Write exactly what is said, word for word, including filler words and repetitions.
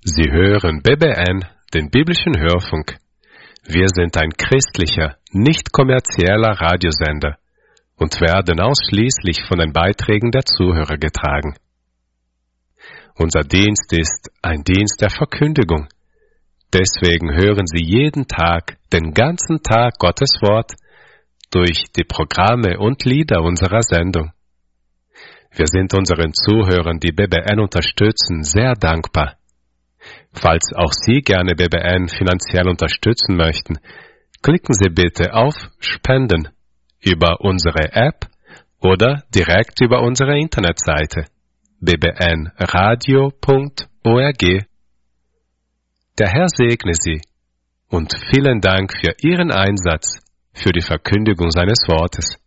Sie hören B B N, den biblischen Hörfunk. Wir sind ein christlicher, nicht kommerzieller Radiosender und werden ausschließlich von den Beiträgen der Zuhörer getragen. Unser Dienst ist ein Dienst der Verkündigung. Deswegen hören Sie jeden Tag, den ganzen Tag Gottes Wort durch die Programme und Lieder unserer Sendung. Wir sind unseren Zuhörern, die B B N unterstützen, sehr dankbar. Falls auch Sie gerne B B N finanziell unterstützen möchten, klicken Sie bitte auf Spenden über unsere App oder direkt über unsere Internetseite b b n radio punkt org. Der Herr segne Sie und vielen Dank für Ihren Einsatz für die Verkündigung seines Wortes.